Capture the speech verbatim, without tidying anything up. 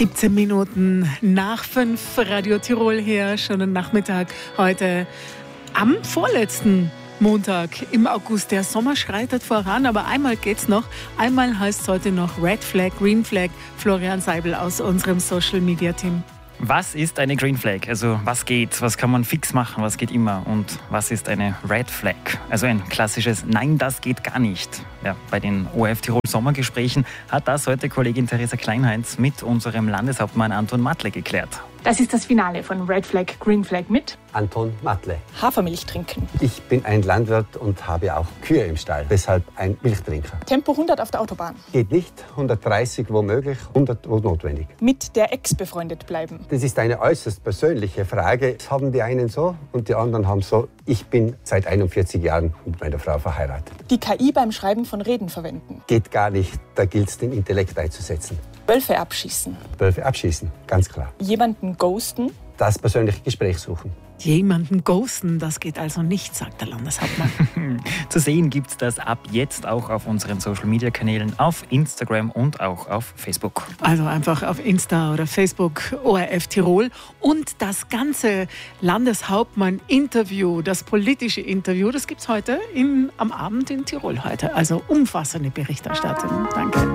siebzehn Minuten nach fünf, Radio Tirol hier, schönen Nachmittag. Heute am vorletzten Montag im August. Der Sommer schreitet voran, aber einmal geht's noch. Einmal heißt es heute noch Red Flag, Green Flag. Florian Seibel aus unserem Social Media Team. Was ist eine Green Flag? Also was geht? Was kann man fix machen? Was geht immer? Und was ist eine Red Flag? Also ein klassisches Nein, das geht gar nicht. Ja, bei den O R F Tirol Sommergesprächen hat das heute Kollegin Theresa Kleinheinz mit unserem Landeshauptmann Anton Matle geklärt. Das ist das Finale von Red Flag, Green Flag mit Anton Matle. Hafermilch trinken. Ich bin ein Landwirt und habe auch Kühe im Stall, deshalb ein Milchtrinker. Tempo hundert auf der Autobahn. Geht nicht, hundertdreißig womöglich, hundert wo notwendig. Mit der Ex befreundet bleiben. Das ist eine äußerst persönliche Frage. Das haben die einen so und die anderen haben so. Ich bin seit einundvierzig Jahren mit meiner Frau verheiratet. Die K I beim Schreiben von Reden verwenden. Geht gar nicht, da gilt es, den Intellekt einzusetzen. Wölfe abschießen. Wölfe abschießen, ganz klar. Jemanden ghosten. Das persönliche Gespräch suchen. Jemanden ghosten, das geht also nicht, sagt der Landeshauptmann. Zu sehen gibt's das ab jetzt auch auf unseren Social-Media-Kanälen, auf Instagram und auch auf Facebook. Also einfach auf Insta oder Facebook O R F Tirol. Und das ganze Landeshauptmann-Interview, das politische Interview, das gibt's heute im, am Abend in Tirol heute. Also umfassende Berichterstattung. Danke.